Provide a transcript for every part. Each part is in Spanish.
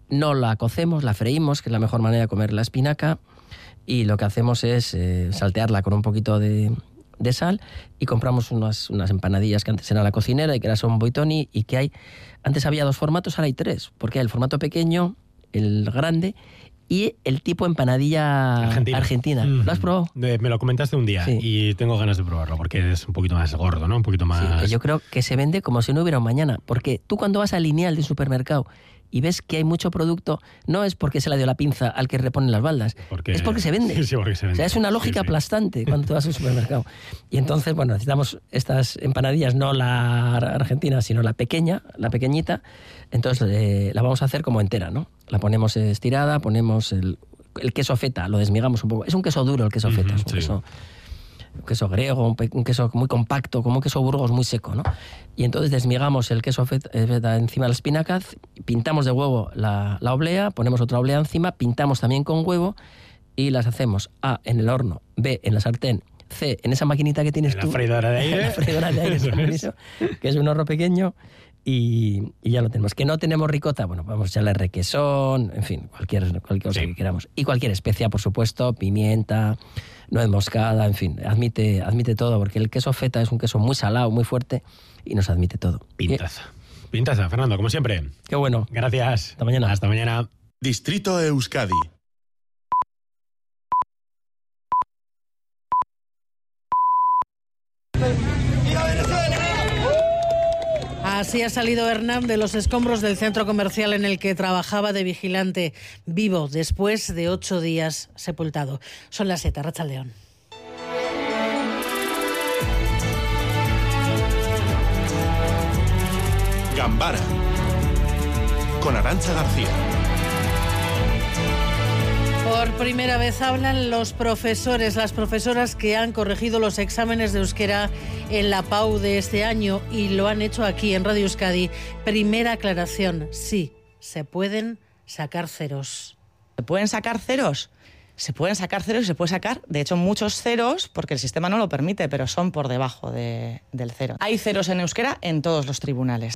no la cocemos, la freímos, que es la mejor manera de comer la espinaca, y lo que hacemos es saltearla con un poquito de sal, y compramos unas empanadillas que antes era la cocinera y que ahora son Buitoni, y que hay, antes había 2 formatos, ahora hay 3, porque hay el formato pequeño, el grande y el tipo empanadilla argentina. ¿Lo has probado? Me lo comentaste un día, y tengo ganas de probarlo porque es un poquito más gordo, ¿no? Un poquito más... Sí, yo creo que se vende como si no hubiera un mañana, porque tú cuando vas al lineal de un supermercado y ves que hay mucho producto, no es porque se le dio la pinza al que repone las baldas, es porque se vende. Sí, porque se vende. O sea, es una lógica aplastante cuando tú vas al supermercado. Y entonces, bueno, necesitamos estas empanadillas, no la argentina, sino la pequeña, la pequeñita. Entonces la vamos a hacer como entera, ¿no? La ponemos estirada, ponemos el queso feta, lo desmigamos un poco. Es un queso duro el queso feta, es un queso griego, un queso muy compacto, como un queso Burgos muy seco, ¿no? Y entonces desmigamos el queso feta encima de las espinacas, pintamos de huevo la oblea, ponemos otra oblea encima, pintamos también con huevo y las hacemos A, en el horno, B, en la sartén, C, en esa maquinita que tienes tú. La freidora de aire. La freidora de aire, que es un horno pequeño. Y ya lo tenemos. Que no tenemos ricota, bueno, podemos echarle requesón, en fin, cualquier cosa que queramos. Y cualquier especia, por supuesto, pimienta, nuez moscada, en fin, admite todo, porque el queso feta es un queso muy salado, muy fuerte, y nos admite todo. Pintaza, Fernando, como siempre. Qué bueno. Gracias. Hasta mañana. Hasta mañana. Distrito Euskadi. Así ha salido Hernán de los escombros del centro comercial en el que trabajaba de vigilante, vivo después de 8 días sepultado. Son las 7, Arratsaldeon. Gambara con Arantxa García. Por primera vez hablan los profesores, las profesoras que han corregido los exámenes de euskera en la PAU de este año, y lo han hecho aquí en Radio Euskadi. Primera aclaración, sí, se pueden sacar ceros. ¿Se pueden sacar ceros? Se pueden sacar ceros y se puede sacar, de hecho, muchos ceros, porque el sistema no lo permite, pero son por debajo del cero. Hay ceros en euskera en todos los tribunales.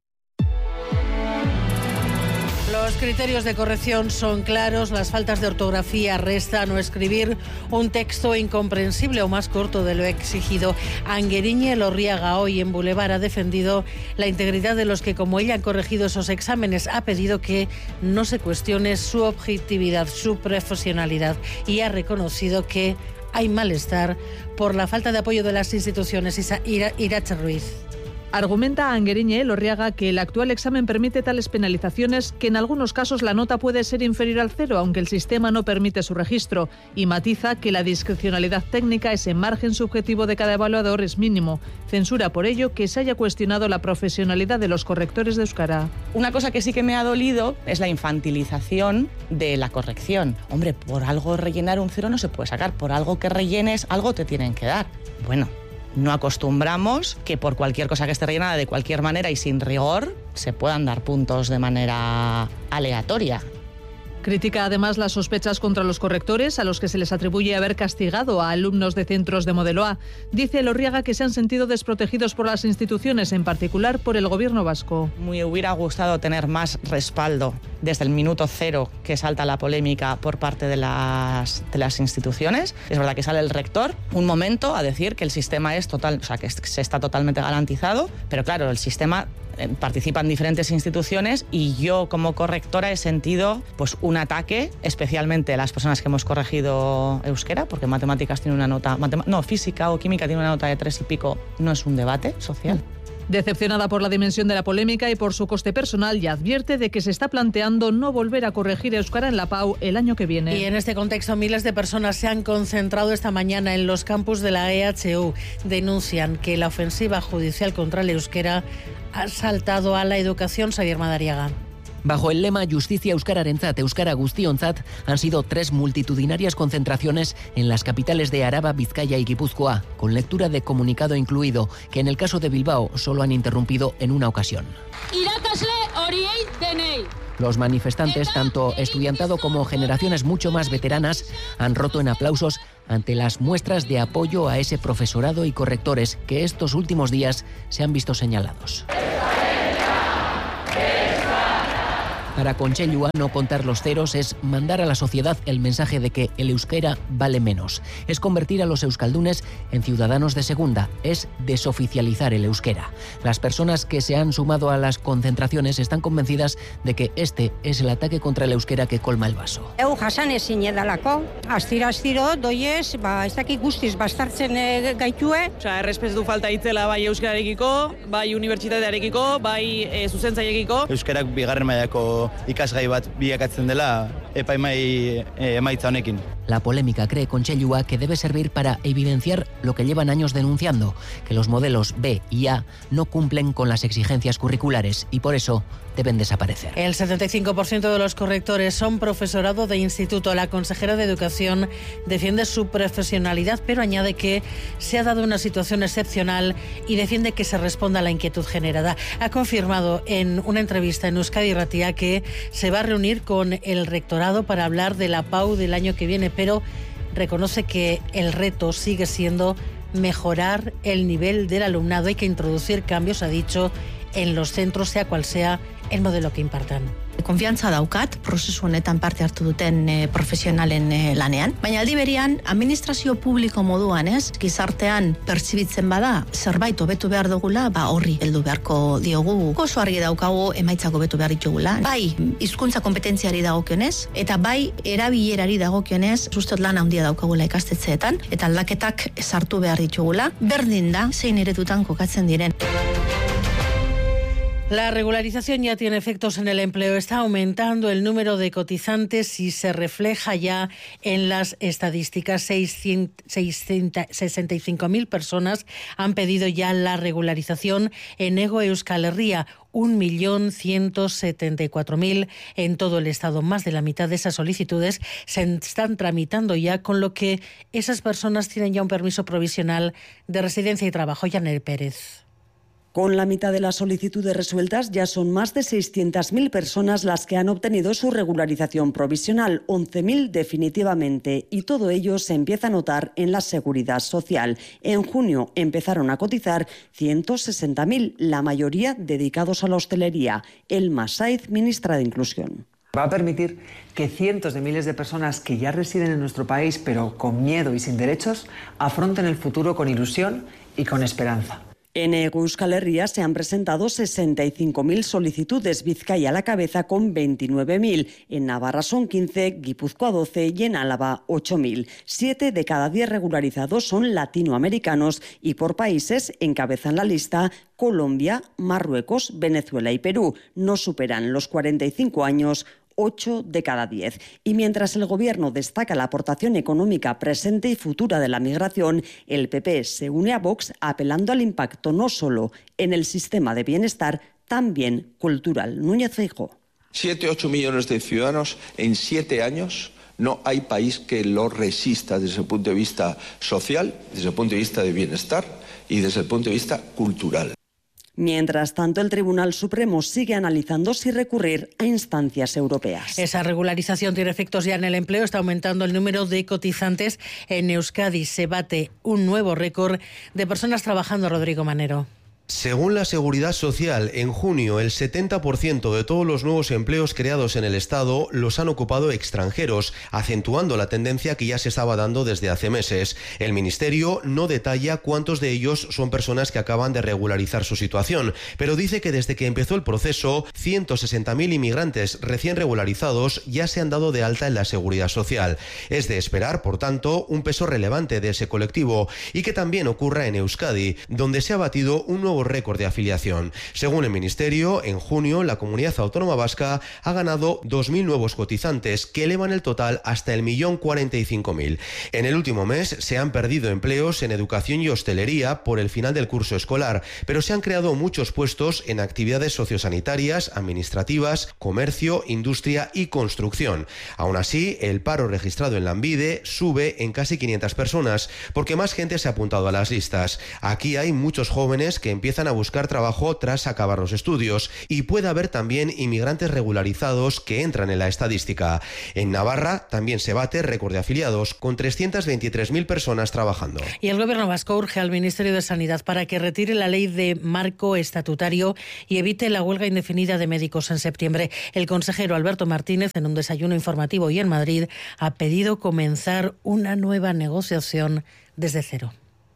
Los criterios de corrección son claros, las faltas de ortografía restan o escribir un texto incomprensible o más corto de lo exigido. Angueriñe Elorriaga hoy en Boulevard ha defendido la integridad de los que, como ella, han corregido esos exámenes. Ha pedido que no se cuestione su objetividad, su profesionalidad, y ha reconocido que hay malestar por la falta de apoyo de las instituciones. Iratxe Ruiz. Argumenta Angueriñe Elorriaga que el actual examen permite tales penalizaciones, que en algunos casos la nota puede ser inferior al cero, aunque el sistema no permite su registro, y matiza que la discrecionalidad técnica, ese margen subjetivo de cada evaluador, es mínimo. Censura por ello que se haya cuestionado la profesionalidad de los correctores de euskara. Una cosa que sí que me ha dolido es la infantilización de la corrección. Hombre, por algo rellenar un cero no se puede sacar, por algo que rellenes algo te tienen que dar. Bueno, no acostumbramos que por cualquier cosa que esté rellenada de cualquier manera y sin rigor se puedan dar puntos de manera aleatoria. Critica además las sospechas contra los correctores, a los que se les atribuye haber castigado a alumnos de centros de modelo A. Dice Elorriaga que se han sentido desprotegidos por las instituciones, en particular por el gobierno vasco. Me hubiera gustado tener más respaldo desde el minuto cero que salta la polémica por parte de las instituciones. Es verdad que sale el rector un momento a decir que el sistema es total, o sea, que se está totalmente garantizado, pero claro, el sistema participan diferentes instituciones, y yo como correctora he sentido pues un ataque, especialmente las personas que hemos corregido euskera, porque matemáticas tiene una nota, física o química tiene una nota de 3 y pico, no es un debate social. Decepcionada por la dimensión de la polémica y por su coste personal, y advierte de que se está planteando no volver a corregir euskara en la PAU el año que viene. Y en este contexto, miles de personas se han concentrado esta mañana en los campus de la EHU. Denuncian que la ofensiva judicial contra el euskera ha saltado a la educación. Xavier Madariaga. Bajo el lema Justicia Euskararentzat, Euskara Guztiontzat, han sido 3 multitudinarias concentraciones en las capitales de Araba, Vizcaya y Guipúzcoa, con lectura de comunicado incluido, que en el caso de Bilbao solo han interrumpido en una ocasión. Irakasle horiei denei. Los manifestantes, tanto estudiantado como generaciones mucho más veteranas, han roto en aplausos ante las muestras de apoyo a ese profesorado y correctores que estos últimos días se han visto señalados. Para Conchellua, no contar los ceros es mandar a la sociedad el mensaje de que el euskera vale menos. Es convertir a los euskaldunes en ciudadanos de segunda. Es desoficializar el euskera. Las personas que se han sumado a las concentraciones están convencidas de que este es el ataque contra el euskera que colma el vaso. Eu jasan ezin edalako. Astiro doiez, ez dakit guztiz bastartzen gaitue. Errespetu falta itzela bai euskararekiko, bai unibertsitatearekiko, bai zuzentzaileekiko. Euskarak bigarren mailako ikasgai bat bilakatzen dela emaitza honekin. La polémica cree Conchellua que debe servir para evidenciar lo que llevan años denunciando, que los modelos B y A no cumplen con las exigencias curriculares y por eso deben desaparecer. El 75% de los correctores son profesorado de instituto. La consejera de Educación defiende su profesionalidad, pero añade que se ha dado una situación excepcional y defiende que se responda a la inquietud generada. Ha confirmado en una entrevista en Euskadi Irratia que se va a reunir con el rectorado para hablar de la PAU del año que viene, pero reconoce que el reto sigue siendo mejorar el nivel del alumnado. Hay que introducir cambios, ha dicho, en los centros, sea cual sea el modelo que impartan. Konfiantza daukat prozesu honetan parte hartu duten profesionalen lanean, baina aldi berean administrazio publiko moduan, gizartean pertsibitzen bada zerbait hobetu behar dugula, horri heldu beharko diogu. Oso argi daukagu emaitzak hobetu behar ditugula. Bai, hizkuntza kompetentziari dagokionez eta bai erabilerari dagokionez, uste lan handia daukagula ikastetxeetan eta aldaketak sartu behar ditugula. Berdin da zein eredutan kokatzen diren. La regularización ya tiene efectos en el empleo. Está aumentando el número de cotizantes y se refleja ya en las estadísticas. 65.000 personas han pedido ya la regularización en Hego Euskal Herria. 1.174.000 en todo el Estado. Más de la mitad de esas solicitudes se están tramitando ya, con lo que esas personas tienen ya un permiso provisional de residencia y trabajo. Yanel Pérez. Con la mitad de las solicitudes resueltas, ya son más de 600.000 personas las que han obtenido su regularización provisional, 11.000 definitivamente, y todo ello se empieza a notar en la seguridad social. En junio empezaron a cotizar 160.000, la mayoría dedicados a la hostelería. Elma Saiz, ministra de Inclusión. Va a permitir que cientos de miles de personas que ya residen en nuestro país, pero con miedo y sin derechos, afronten el futuro con ilusión y con esperanza. En Euskal Herria se han presentado 65.000 solicitudes, Vizcaya a la cabeza con 29.000. En Navarra son 15, Guipúzcoa 12 y en Álava 8.000. 7 de cada 10 regularizados son latinoamericanos y por países encabezan la lista Colombia, Marruecos, Venezuela y Perú. No superan los 45 años 8 de cada 10. Y mientras el Gobierno destaca la aportación económica presente y futura de la migración, el PP se une a Vox apelando al impacto no solo en el sistema de bienestar, también cultural. Núñez Feijóo. 7-8 millones de ciudadanos en 7 años. No hay país que lo resista desde el punto de vista social, desde el punto de vista de bienestar y desde el punto de vista cultural. Mientras tanto, el Tribunal Supremo sigue analizando si recurrir a instancias europeas. Esa regularización tiene efectos ya en el empleo. Está aumentando el número de cotizantes. En Euskadi se bate un nuevo récord de personas trabajando. Rodrigo Manero. Según la Seguridad Social, en junio el 70% de todos los nuevos empleos creados en el Estado los han ocupado extranjeros, acentuando la tendencia que ya se estaba dando desde hace meses. El Ministerio no detalla cuántos de ellos son personas que acaban de regularizar su situación, pero dice que desde que empezó el proceso, 160.000 inmigrantes recién regularizados ya se han dado de alta en la Seguridad Social. Es de esperar, por tanto, un peso relevante de ese colectivo y que también ocurra en Euskadi, donde se ha batido un nuevo récord de afiliación. Según el Ministerio, en junio la Comunidad Autónoma Vasca ha ganado 2.000 nuevos cotizantes que elevan el total hasta el 1.045.000. En el último mes se han perdido empleos en educación y hostelería por el final del curso escolar, pero se han creado muchos puestos en actividades sociosanitarias, administrativas, comercio, industria y construcción. Aún así, el paro registrado en Lanbide sube en casi 500 personas, porque más gente se ha apuntado a las listas. Aquí hay muchos jóvenes que empiezan a buscar trabajo tras acabar los estudios, y puede haber también inmigrantes regularizados que entran en la estadística. En Navarra también se bate récord de afiliados, con 323.000 personas trabajando. Y el Gobierno vasco urge al Ministerio de Sanidad para que retire la ley de marco estatutario y evite la huelga indefinida de médicos en septiembre. El consejero Alberto Martínez, en un desayuno informativo hoy en Madrid, ha pedido comenzar una nueva negociación desde cero.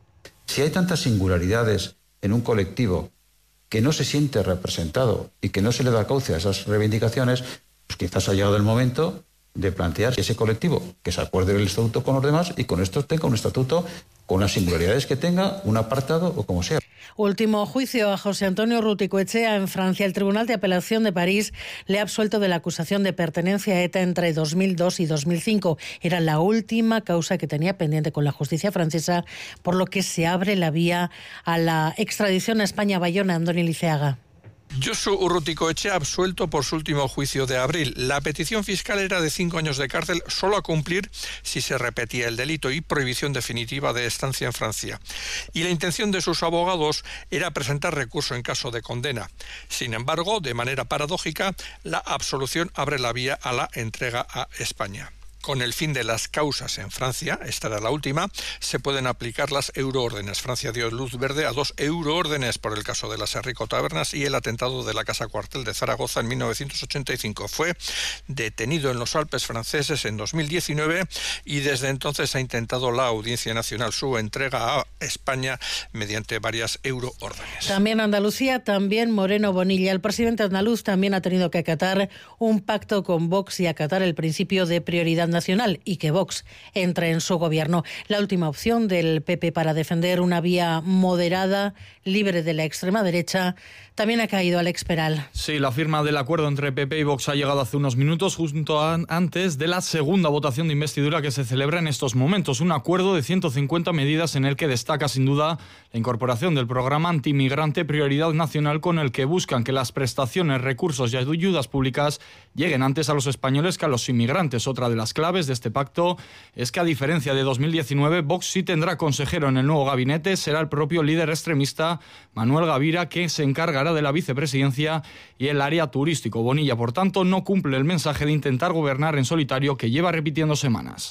Si hay tantas singularidades en un colectivo que no se siente representado y que no se le da cauce a esas reivindicaciones, pues quizás ha llegado el momento de plantear ese colectivo que se acuerde el estatuto con los demás y con esto tenga un estatuto con las singularidades que tenga, un apartado o como sea. Último juicio a José Antonio Urruticoetxea en Francia. El Tribunal de Apelación de París le ha absuelto de la acusación de pertenencia a ETA entre 2002 y 2005. Era la última causa que tenía pendiente con la justicia francesa, por lo que se abre la vía a la extradición a España. Bayona, Andoni Liceaga. Josu Urruticoetxea absuelto por su último juicio de abril. La petición fiscal era de 5 años de cárcel, solo a cumplir si se repetía el delito, y prohibición definitiva de estancia en Francia. Y la intención de sus abogados era presentar recurso en caso de condena. Sin embargo, de manera paradójica, la absolución abre la vía a la entrega a España. Con el fin de las causas en Francia, esta era la última, se pueden aplicar las euroórdenes. Francia dio luz verde a 2 euroórdenes por el caso de las Enrico Tabernas y el atentado de la Casa Cuartel de Zaragoza en 1985. Fue detenido en los Alpes franceses en 2019 y desde entonces ha intentado la Audiencia Nacional su entrega a España mediante varias euroórdenes. También Andalucía, también Moreno Bonilla. El presidente andaluz también ha tenido que acatar un pacto con Vox y acatar el principio de prioridad nacional y que Vox entre en su gobierno. La última opción del PP para defender una vía moderada, libre de la extrema derecha, también ha caído Alex Peral. Sí, la firma del acuerdo entre PP y Vox ha llegado hace unos minutos, justo antes de la segunda votación de investidura que se celebra en estos momentos. Un acuerdo de 150 medidas en el que destaca sin duda la incorporación del programa antimigrante Prioridad Nacional, con el que buscan que las prestaciones, recursos y ayudas públicas lleguen antes a los españoles que a los inmigrantes. Otra de las claves de este pacto es que, a diferencia de 2019, Vox sí tendrá consejero en el nuevo gabinete. Será el propio líder extremista Manuel Gavira que se encargará de la vicepresidencia y el área turístico. Bonilla, por tanto, no cumple el mensaje de intentar gobernar en solitario que lleva repitiendo semanas.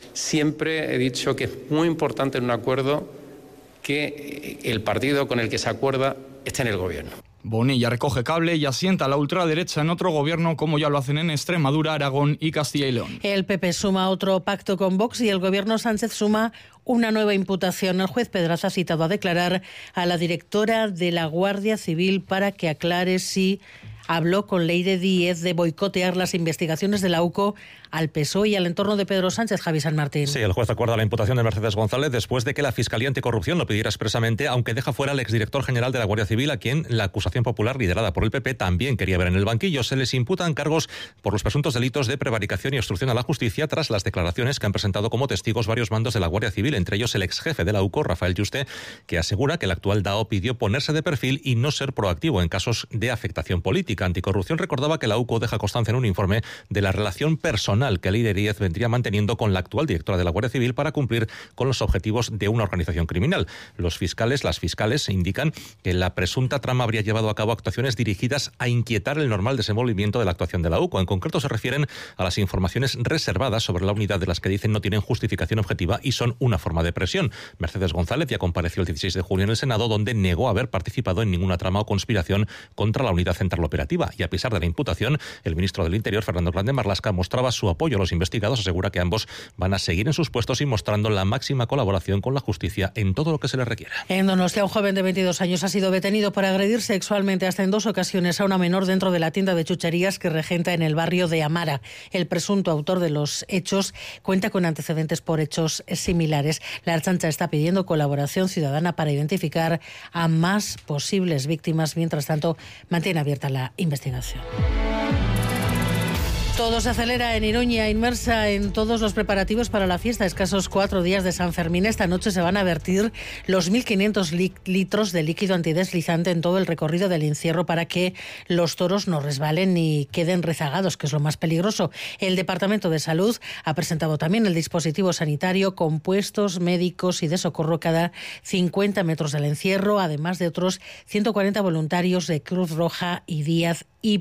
Siempre he dicho que es muy importante en un acuerdo que el partido con el que se acuerda esté en el gobierno. Bonilla recoge cable y asienta a la ultraderecha en otro gobierno, como ya lo hacen en Extremadura, Aragón y Castilla y León. El PP suma otro pacto con Vox y el gobierno Sánchez suma una nueva imputación. El juez Pedraza ha citado a declarar a la directora de la Guardia Civil para que aclare si habló con Leire Díez de boicotear las investigaciones de la UCO al PSOE y al entorno de Pedro Sánchez. Javi San Martín. Sí, el juez acuerda la imputación de Mercedes González después de que la Fiscalía Anticorrupción lo pidiera expresamente, aunque deja fuera al exdirector general de la Guardia Civil, a quien la acusación popular liderada por el PP también quería ver en el banquillo. Se les imputan cargos por los presuntos delitos de prevaricación y obstrucción a la justicia tras las declaraciones que han presentado como testigos varios mandos de la Guardia Civil, entre ellos el exjefe de la UCO, Rafael Yuste, que asegura que el actual DAO pidió ponerse de perfil y no ser proactivo en casos de afectación política. Anticorrupción recordaba que la UCO deja constancia en un informe de la relación personal que Leire Díez vendría manteniendo con la actual directora de la Guardia Civil para cumplir con los objetivos de una organización criminal. Las fiscales indican que la presunta trama habría llevado a cabo actuaciones dirigidas a inquietar el normal desenvolvimiento de la actuación de la UCO. En concreto se refieren a las informaciones reservadas sobre la unidad, de las que dicen no tienen justificación objetiva y son una forma de presión. Mercedes González ya compareció el 16 de junio en el Senado, donde negó haber participado en ninguna trama o conspiración contra la unidad central operativa. Y a pesar de la imputación, el ministro del Interior, Fernando Grande Marlaska, mostraba su apoyo a los investigados. Asegura que ambos van a seguir en sus puestos y mostrando la máxima colaboración con la justicia en todo lo que se les requiera. En Donostia, un joven de 22 años ha sido detenido por agredir sexualmente hasta en 2 ocasiones a una menor dentro de la tienda de chucherías que regenta en el barrio de Amara. El presunto autor de los hechos cuenta con antecedentes por hechos similares. La Ertzaintza está pidiendo colaboración ciudadana para identificar a más posibles víctimas. Mientras tanto, mantiene abierta la investigación. Todo se acelera en Iruña, inmersa en todos los preparativos para la fiesta. Escasos 4 días de San Fermín. Esta noche se van a vertir los 1.500 litros de líquido antideslizante en todo el recorrido del encierro para que los toros no resbalen ni queden rezagados, que es lo más peligroso. El Departamento de Salud ha presentado también el dispositivo sanitario con puestos médicos y de socorro cada 50 metros del encierro, además de otros 140 voluntarios de Cruz Roja y Díaz y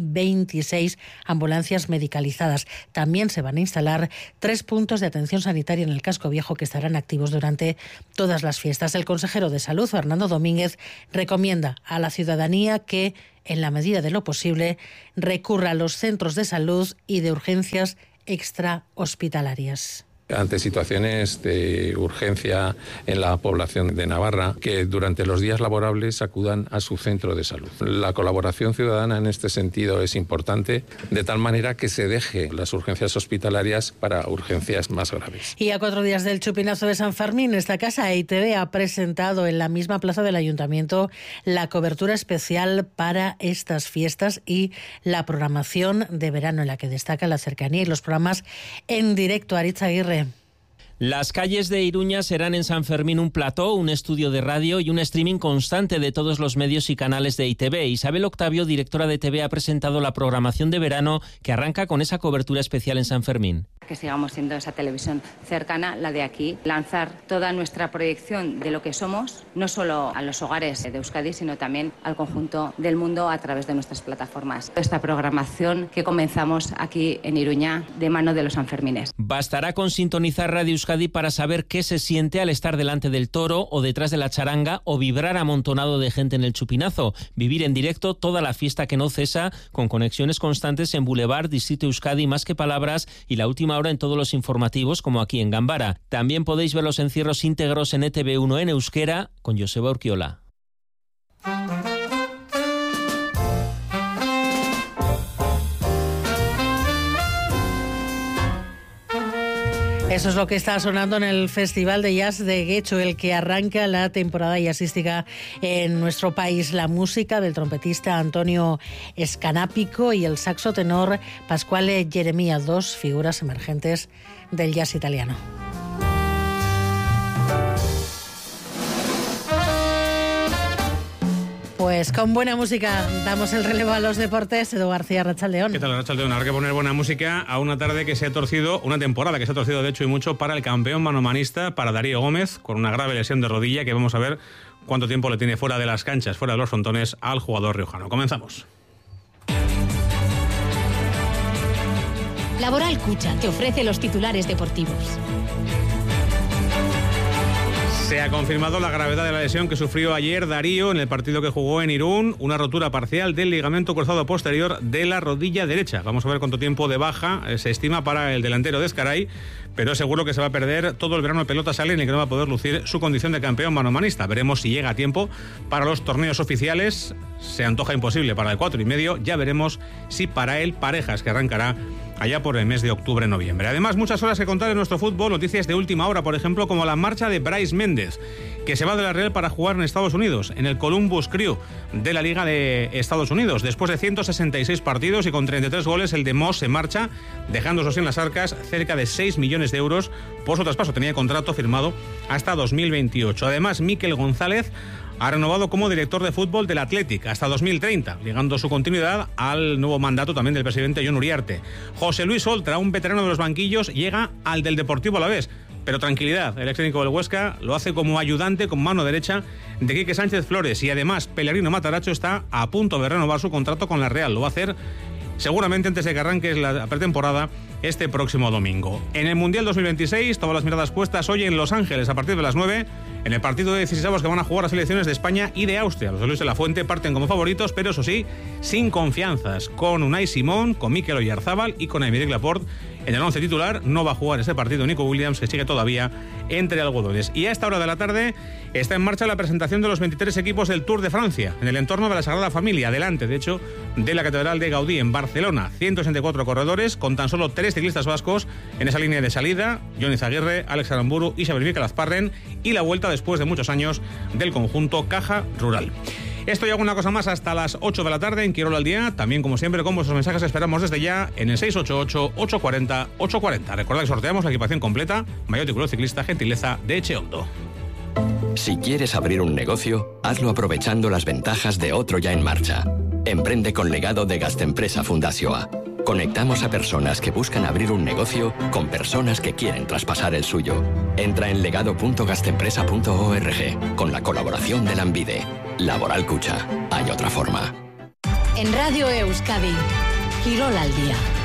26 ambulancias medicalizadas. También se van a instalar 3 puntos de atención sanitaria en el Casco Viejo que estarán activos durante todas las fiestas. El consejero de Salud, Fernando Domínguez, recomienda a la ciudadanía que, en la medida de lo posible, recurra a los centros de salud y de urgencias extrahospitalarias. Ante situaciones de urgencia en la población de Navarra, que durante los días laborables acudan a su centro de salud. La colaboración ciudadana en este sentido es importante, de tal manera que se deje las urgencias hospitalarias para urgencias más graves. Y a 4 días del chupinazo de San Fermín, esta casa EITV ha presentado en la misma plaza del Ayuntamiento la cobertura especial para estas fiestas y la programación de verano, en la que destaca la cercanía y los programas en directo. Aritz Aguirre. Las calles de Iruña serán en San Fermín un plató, un estudio de radio y un streaming constante de todos los medios y canales de ITV. Isabel Octavio, directora de TV, ha presentado la programación de verano que arranca con esa cobertura especial en San Fermín. Que sigamos siendo esa televisión cercana, la de aquí, lanzar toda nuestra proyección de lo que somos, no solo a los hogares de Euskadi, sino también al conjunto del mundo a través de nuestras plataformas. Esta programación que comenzamos aquí en Iruña de mano de los sanfermines. Bastará con sintonizar Radio Euskadi para saber qué se siente al estar delante del toro o detrás de la charanga o vibrar amontonado de gente en el chupinazo. Vivir en directo toda la fiesta que no cesa, con conexiones constantes en Boulevard, Distrito Euskadi, Más que Palabras y La Última Hora en todos los informativos, como aquí en Gambara. También podéis ver los encierros íntegros en ETV1 en euskera con Joseba Urquiola. Eso es lo que está sonando en el Festival de Jazz de Guecho, el que arranca la temporada jazzística en nuestro país. La música del trompetista Antonio Scanápico y el saxo tenor Pasquale Jeremia, 2 figuras emergentes del jazz italiano. Pues con buena música damos el relevo a los deportes. Edu García, Arratsaldeón. ¿Qué tal, Arratsaldeón? Habrá que poner buena música a una tarde que se ha torcido, una temporada que se ha torcido de hecho y mucho para el campeón manomanista, para Darío Gómez, con una grave lesión de rodilla que vamos a ver cuánto tiempo le tiene fuera de las canchas, fuera de los frontones al jugador riojano. Comenzamos. Laboral Cucha te ofrece los titulares deportivos. Se ha confirmado la gravedad de la lesión que sufrió ayer Darío en el partido que jugó en Irún, una rotura parcial del ligamento cruzado posterior de la rodilla derecha. Vamos a ver cuánto tiempo de baja se estima para el delantero de Ezcaray, pero seguro que se va a perder todo el verano de pelota sale en el que no va a poder lucir su condición de campeón manomanista. Veremos si llega a tiempo para los torneos oficiales. Se antoja imposible para el 4,5. Ya veremos si para él Parejas, que arrancará allá por el mes de octubre-noviembre. Además, muchas horas que contar en nuestro fútbol, noticias de última hora, por ejemplo, como la marcha de Brais Méndez, que se va de la Real para jugar en Estados Unidos, en el Columbus Crew de la Liga de Estados Unidos. Después de 166 partidos y con 33 goles, el de Moss se marcha, dejando en las arcas cerca de 6 millones de euros por su traspaso. Tenía contrato firmado hasta 2028. Además, Mikel González ha renovado como director de fútbol del Athletic hasta 2030, ligando su continuidad al nuevo mandato también del presidente Jon Uriarte. José Luis Oltra, un veterano de los banquillos, llega al del Deportivo Alavés. Pero tranquilidad, el ex técnico del Huesca lo hace como ayudante con mano derecha de Quique Sánchez Flores y además Pelerino Mataracho está a punto de renovar su contrato con la Real. Lo va a hacer seguramente antes de que arranque la pretemporada este próximo domingo. En el Mundial 2026, todas las miradas puestas hoy en Los Ángeles a partir de las 9, en el partido de 16avos que van a jugar las selecciones de España y de Austria. Los de Luis de la Fuente parten como favoritos, pero eso sí, sin confianzas, con Unai Simón, con Mikel Oyarzábal y con Aymeric Laporte. En el 11 titular no va a jugar ese partido Nico Williams, que sigue todavía entre algodones. Y a esta hora de la tarde está en marcha la presentación de los 23 equipos del Tour de Francia, en el entorno de la Sagrada Familia, delante, de hecho, de la Catedral de Gaudí en Barcelona. 164 corredores, con tan solo 3 ciclistas vascos en esa línea de salida: Jon Izaguirre, Alex Aramburu y Xavier Mikel Azparren, y la vuelta después de muchos años del conjunto Caja Rural. Esto y alguna cosa más hasta las 8 de la tarde en Quirol al Día. También, como siempre, con vuestros mensajes esperamos desde ya en el 688-840-840. Recordad que sorteamos la equipación completa, maillot y culo ciclista, gentileza de Echeondo. Si quieres abrir un negocio, hazlo aprovechando las ventajas de otro ya en marcha. Emprende con legado de Gastempresa Fundazioa. Conectamos a personas que buscan abrir un negocio con personas que quieren traspasar el suyo. Entra en legado.gastempresa.org con la colaboración de Lanbide. Laboral Cucha. Hay otra forma. En Radio Euskadi, Quirol al Día.